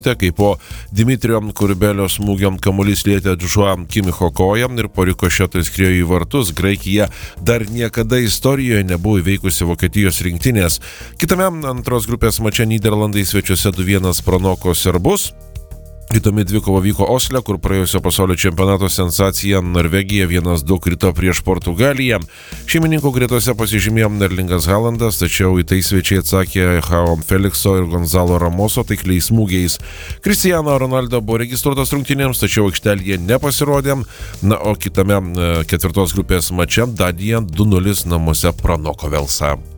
kai po Dimitrio Kurbelio smūgio kamuolys lietė Džužuo Kimicho koją ir po rikošeto įskriejo į vartus. Graikija dar niekada istorijoje nebuvo įveikusi Vokietijos rinktinės. Kitame antros grupės mače Nyderlandai svečiuose 2-1 pranoko serbus. Įdomi dvikova vyko Osle, kur praėjusio pasaulio čempionato sensacija Norvegija 1-2 krito prieš Portugaliją. Šeimininkų gretose pasižymėjo Erlingas Haalandas, tačiau į tai svečiai atsakė Joao Felixo ir Gonzalo Ramoso taikliais smūgiais. Cristiano Ronaldo buvo registruotas rungtynėms, tačiau aikštelėje nepasirodė. O kitame ketvirtos grupės mače Dadija 2-0 namuose pranoko Velsą.